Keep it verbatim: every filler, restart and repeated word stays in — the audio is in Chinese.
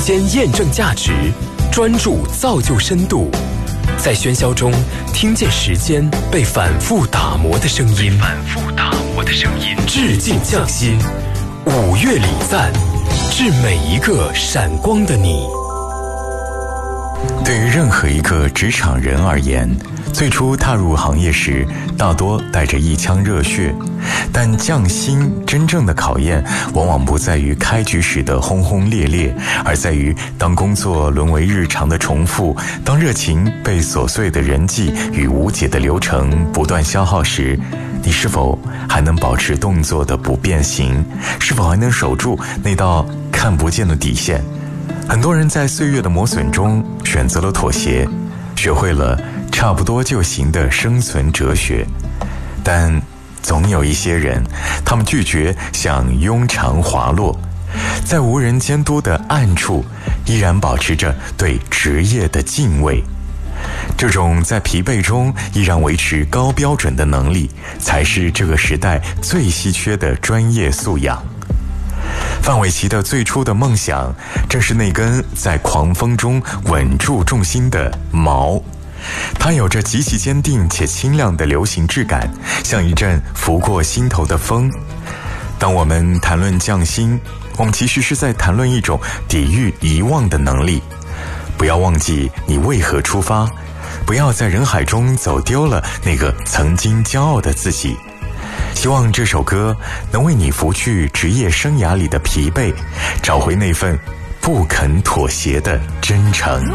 间验证价值，专注造就深度，在喧嚣中听见时间被反复打磨的声音，反复打磨的声音，致敬匠心，五月礼赞，致每一个闪光的你。 对于任何一个职场人而言，最初踏入行业时，大多带着一腔热血，但匠心真正的考验，往往不在于开局时的轰轰烈烈，而在于当工作沦为日常的重复，当热情被琐碎的人际与无解的流程不断消耗时，你是否还能保持动作的不变形？是否还能守住那道看不见的底线？很多人在岁月的磨损中选择了妥协，学会了差不多就行的生存哲学，但总有一些人，他们拒绝向庸常滑落，在无人监督的暗处依然保持着对职业的敬畏。这种在疲惫中依然维持高标准的能力，才是这个时代最稀缺的专业素养。范玮琪的最初的梦想，正是那根在狂风中稳住重心的锚。它有着极其坚定且清亮的流行质感，像一阵拂过心头的风。当我们谈论匠心，我们其实是在谈论一种抵御遗忘的能力。不要忘记你为何出发，不要在人海中走丢了那个曾经骄傲的自己。希望这首歌能为你拂去职业生涯里的疲惫，找回那份不肯妥协的真诚。